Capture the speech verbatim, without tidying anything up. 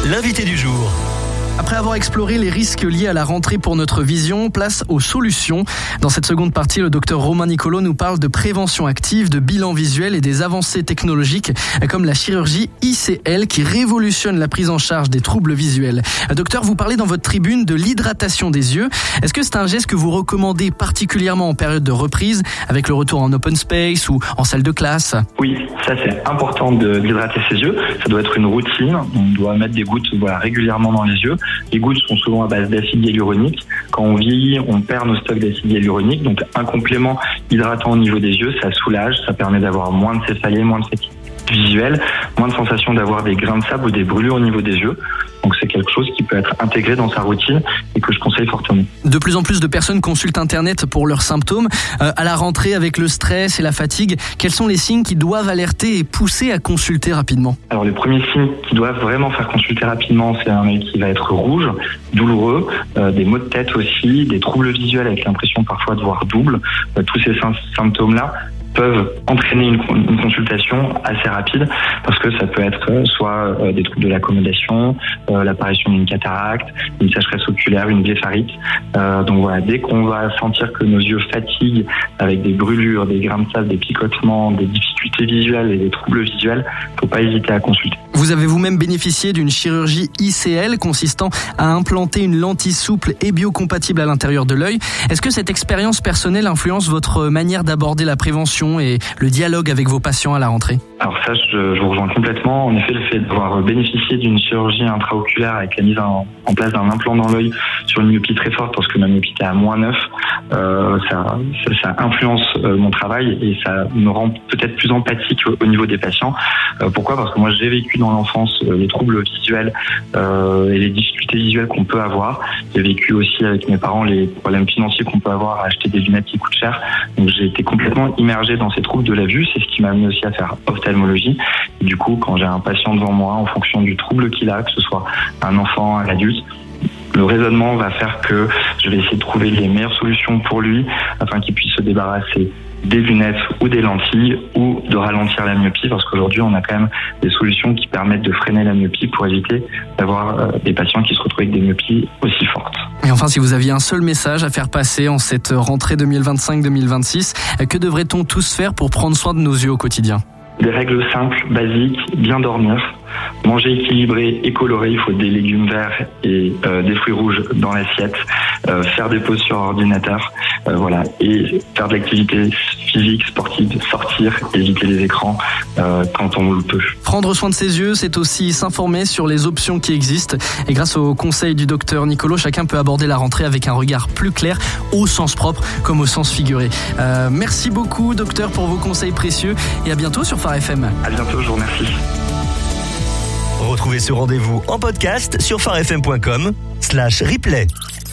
l'invité du jour. Après avoir exploré les risques liés à la rentrée pour notre vision, place aux solutions. Dans cette seconde partie, le docteur Romain Nicolo nous parle de prévention active, de bilan visuel et des avancées technologiques comme la chirurgie I C L qui révolutionne la prise en charge des troubles visuels. Docteur, vous parlez dans votre tribune de l'hydratation des yeux. Est-ce que c'est un geste que vous recommandez particulièrement en période de reprise, avec le retour en open space ou en salle de classe? Oui, ça c'est important de, d'hydrater ses yeux. Ça doit être une routine. On doit mettre des gouttes voilà, régulièrement dans les yeux. Les gouttes sont souvent à base d'acide hyaluronique. Quand on vieillit, on perd nos stocks d'acide hyaluronique. Donc un complément hydratant au niveau des yeux, ça soulage, ça permet d'avoir moins de céphalée, moins de fatigue visuelle, moins de sensation d'avoir des grains de sable ou des brûlures au niveau des yeux. Donc c'est quelque chose qui peut être intégré dans sa routine et que je conseille fortement. De plus en plus de personnes consultent Internet pour leurs symptômes. Euh, à la rentrée, avec le stress et la fatigue, quels sont les signes qui doivent alerter et pousser à consulter rapidement? Alors les premiers signes qui doivent vraiment faire consulter rapidement, c'est un œil qui va être rouge, douloureux, euh, des maux de tête aussi, des troubles visuels avec l'impression parfois de voir double. Euh, tous ces symptômes-là peuvent entraîner une, une consultation assez rapide parce que ça peut être euh, soit euh, des troubles de l'accommodation, euh, l'apparition d'une cataracte, une sécheresse oculaire, une blépharite. Euh, donc voilà, dès qu'on va sentir que nos yeux fatiguent avec des brûlures, des grains de sable, des picotements, des difficultés visuelles et des troubles visuels, faut pas hésiter à consulter. Vous avez vous-même bénéficié d'une chirurgie I C L consistant à implanter une lentille souple et biocompatible à l'intérieur de l'œil. Est-ce que cette expérience personnelle influence votre manière d'aborder la prévention et le dialogue avec vos patients à la rentrée? Alors ça, je, je vous rejoins complètement. En effet, le fait d'avoir bénéficié d'une chirurgie intraoculaire avec la mise en, en place d'un implant dans l'œil sur une myopie très forte, parce que ma myopie était à moins neuf, euh, ça, ça, ça influence euh, mon travail et ça me rend peut-être plus empathique au, au niveau des patients. Euh, pourquoi? Parce que moi, j'ai vécu dans l'enfance euh, les troubles visuels euh, et les difficultés visuelles qu'on peut avoir. J'ai vécu aussi avec mes parents les problèmes financiers qu'on peut avoir à acheter des lunettes qui coûtent cher. Donc j'ai été complètement immergé dans ces troubles de la vue. C'est ce qui m'a amené aussi à faire ophtalmologie. Et du coup, quand j'ai un patient devant moi, en fonction du trouble qu'il a, que ce soit un enfant, un adulte, le raisonnement va faire que je vais essayer de trouver les meilleures solutions pour lui afin qu'il puisse se débarrasser des lunettes ou des lentilles ou de ralentir la myopie, parce qu'aujourd'hui on a quand même des solutions qui permettent de freiner la myopie pour éviter d'avoir euh, des patients qui se retrouvent avec des myopies aussi fortes. Et enfin, si vous aviez un seul message à faire passer en cette rentrée deux mille vingt-cinq deux mille vingt-six, que devrait-on tous faire pour prendre soin de nos yeux au quotidien? Des règles simples, basiques, bien dormir, manger équilibré et coloré, il faut des légumes verts et euh, des fruits rouges dans l'assiette, euh, faire des pauses sur ordinateur, euh, voilà, et faire de l'activité physique, sportive, sortir, éviter les écrans euh, quand on le peut. Prendre soin de ses yeux, c'est aussi s'informer sur les options qui existent. Et grâce aux conseils du docteur Nicolo, chacun peut aborder la rentrée avec un regard plus clair, au sens propre comme au sens figuré. Euh, merci beaucoup, docteur, pour vos conseils précieux et à bientôt sur Phare F M. À bientôt, je vous remercie. Retrouvez ce rendez-vous en podcast sur pharefm point com slash replay.